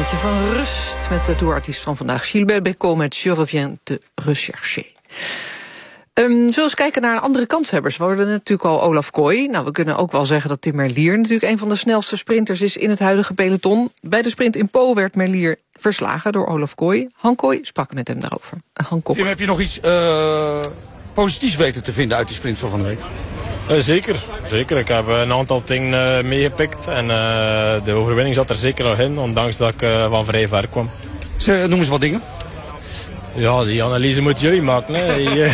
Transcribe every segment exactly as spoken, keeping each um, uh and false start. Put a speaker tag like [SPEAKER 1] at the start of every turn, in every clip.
[SPEAKER 1] beetje van rust met de tourartiest van vandaag. Gilbert Bécaud met Je reviens te rechercher. Um, zullen we eens kijken naar andere kanshebbers. We hoorden natuurlijk al Olaf Kooi. Nou, we kunnen ook wel zeggen dat Tim Merlier natuurlijk een van de snelste sprinters is in het huidige peloton. Bij de sprint in Po werd Merlier verslagen door Olaf Kooi. Han Kooi sprak met hem daarover. Han Kok.
[SPEAKER 2] Tim, heb je nog iets uh, positiefs weten te vinden uit die sprint van van de week?
[SPEAKER 3] Uh, zeker, zeker. Ik heb een aantal dingen uh, meegepikt. En uh, de overwinning zat er zeker nog in, ondanks dat ik uh, van vrij ver kwam.
[SPEAKER 2] Ze, noem eens wat dingen.
[SPEAKER 3] Ja, die analyse moeten jullie maken. Hè.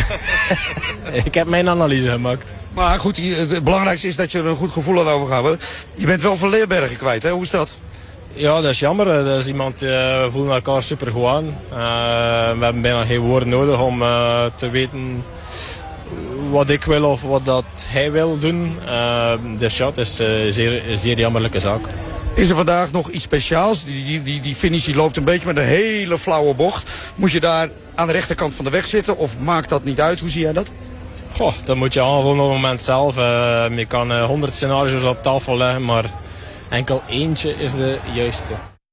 [SPEAKER 3] Ik heb mijn analyse gemaakt.
[SPEAKER 2] Maar goed, het belangrijkste is dat je er een goed gevoel aan overgehouden. Je bent wel Van Leerbergen kwijt, hè? Hoe is dat?
[SPEAKER 3] Ja, dat is jammer. Dat is iemand, uh, we voelen elkaar super goed aan. Uh, we hebben bijna geen woorden nodig om uh, te weten wat ik wil of wat dat hij wil doen. Uh, dus ja, het is een zeer, zeer jammerlijke zaak.
[SPEAKER 2] Is er vandaag nog iets speciaals? Die, die, die finish die loopt een beetje met een hele flauwe bocht. Moet je daar aan de rechterkant van de weg zitten of maakt dat niet uit? Hoe zie jij dat?
[SPEAKER 3] Goh, dat moet je aanvoelen op het moment zelf. Uh, je kan honderd uh, scenario's op tafel leggen, maar enkel eentje is de juiste.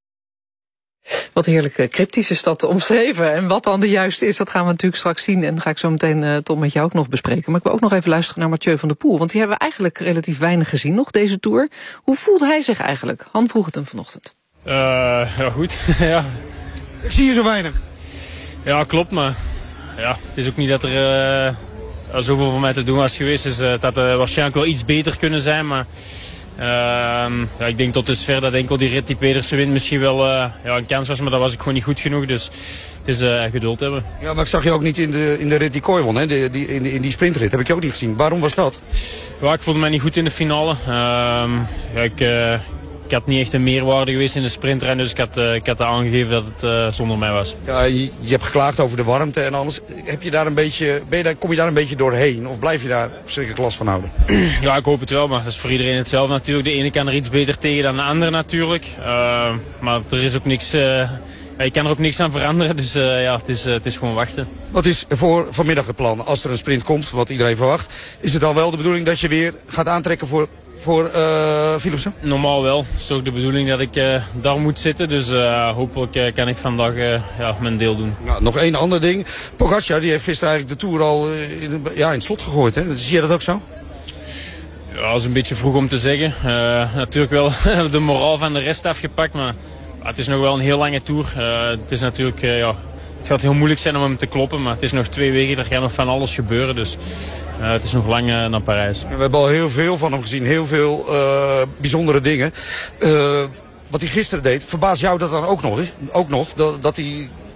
[SPEAKER 1] Wat heerlijk cryptisch is dat omschreven. En wat dan de juiste is, dat gaan we natuurlijk straks zien. En dan ga ik zo meteen, uh, Tom, met jou ook nog bespreken. Maar ik wil ook nog even luisteren naar Mathieu van der Poel. Want die hebben we eigenlijk relatief weinig gezien nog, deze Tour. Hoe voelt hij zich eigenlijk? Han vroeg het hem vanochtend.
[SPEAKER 3] Uh, ja, goed. Ja.
[SPEAKER 2] Ik zie je zo weinig.
[SPEAKER 3] Ja, klopt, maar ja, het is ook niet dat er uh, zoveel voor mij te doen was geweest. Dus uh, het had uh, waarschijnlijk wel iets beter kunnen zijn, maar Uh, ja, ik denk tot dusver dat enkel die rit die Pedersen wint misschien wel uh, ja, een kans was, maar dat was ik gewoon niet goed genoeg. Dus het is uh, geduld hebben.
[SPEAKER 2] Ja, maar ik zag je ook niet in de, in de rit die Kooi won, hè? De, die, in, in die sprintrit. Heb ik je ook niet gezien. Waarom was dat?
[SPEAKER 3] Ja, ik voelde mij niet goed in de finale. Uh, ja, ik, uh, ik had niet echt een meerwaarde geweest in de sprintrein, dus ik had, uh, ik had aangegeven dat het uh, zonder mij was.
[SPEAKER 2] Ja, je, je hebt geklaagd over de warmte en alles. Heb je daar een beetje, ben je daar, kom je daar een beetje doorheen? Of blijf je daar verschrikkelijk last van houden?
[SPEAKER 3] Ja, ik hoop het wel, maar dat is voor iedereen hetzelfde natuurlijk. De ene kan er iets beter tegen dan de andere natuurlijk. Uh, maar er is ook niks, uh, je kan er ook niks aan veranderen, dus uh, ja, het is, uh, het is gewoon wachten.
[SPEAKER 2] Wat is voor vanmiddag het plan? Als er een sprint komt, wat iedereen verwacht, is het dan wel de bedoeling dat je weer gaat aantrekken voor... Voor uh, Philipsen?
[SPEAKER 3] Normaal wel. Het is ook de bedoeling dat ik uh, daar moet zitten. Dus uh, hopelijk uh, kan ik vandaag uh, ja, mijn deel doen.
[SPEAKER 2] Nou, nog één ander ding. Pogacar die heeft gisteren eigenlijk de Tour al uh, in, ja, in het slot gegooid. Hè? Zie je dat ook zo?
[SPEAKER 3] Ja, dat is een beetje vroeg om te zeggen. Uh, natuurlijk wel de moraal van de rest afgepakt. Maar uh, het is nog wel een heel lange Tour. Uh, het is natuurlijk... Uh, ja, het gaat heel moeilijk zijn om hem te kloppen. Maar het is nog twee weken. Er gaat nog van alles gebeuren. Dus... Uh, het is nog lang uh, naar Parijs.
[SPEAKER 2] We hebben al heel veel van hem gezien. Heel veel uh, bijzondere dingen. Uh, wat hij gisteren deed, verbaast jou dat dan ook nog? Is? Ook nog dat, dat hij